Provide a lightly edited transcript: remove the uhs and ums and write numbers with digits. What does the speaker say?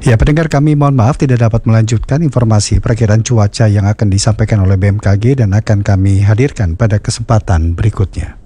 Ya, pendengar kami mohon maaf tidak dapat melanjutkan informasi perakiraan cuaca yang akan disampaikan oleh BMKG dan akan kami hadirkan pada kesempatan berikutnya.